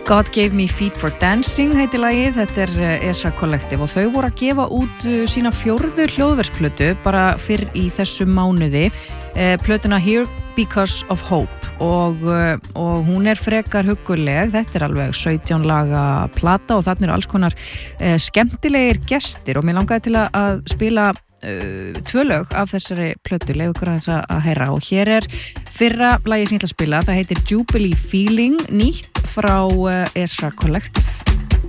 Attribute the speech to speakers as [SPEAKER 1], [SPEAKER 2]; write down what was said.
[SPEAKER 1] God Gave Me Feet for Dancing heitir lagið, þetta Ezra Collective og þau voru að gefa út sína 4. hljóðversplötu bara fyrr í þessu mánuði, plötuna Here Because of Hope og hún frekar hugguleg, þetta alveg 17 laga plata og þarna alls konar skemmtilegir gestir og mér langaði til að spila 2 lög af þessari plötu, leyfa ykkur aðeins að heyra og hér fyrra lagið sem ég ætla að spila, það heitir Jubilee Feeling, nýtt frá Ezra Collective.